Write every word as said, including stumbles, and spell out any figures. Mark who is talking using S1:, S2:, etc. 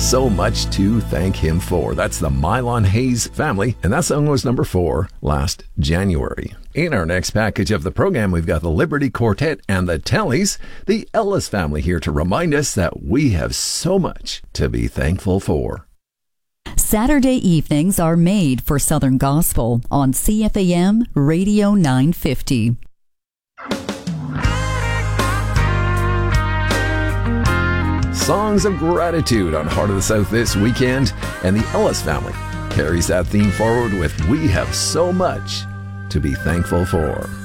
S1: so much to thank him for. That's the Mylon Hayes family, and that song was number four last January. In our next package of the program, we've got the Liberty Quartet and the Tellys, the Ellis family, here to remind us that we have so much to be thankful for.
S2: Saturday evenings are made for Southern Gospel on C F A M Radio nine fifty.
S1: Songs of Gratitude on Heart of the South this weekend, and the Ellis family carries that theme forward with We Have So Much to Be Thankful For.